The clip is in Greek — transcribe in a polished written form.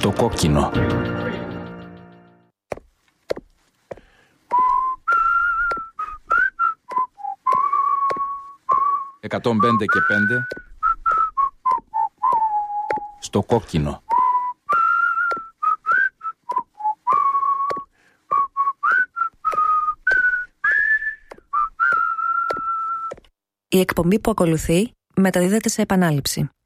Στο κόκκινο. «105 και 5». Στο κόκκινο. Η εκπομπή που ακολουθεί μεταδίδεται σε επανάληψη.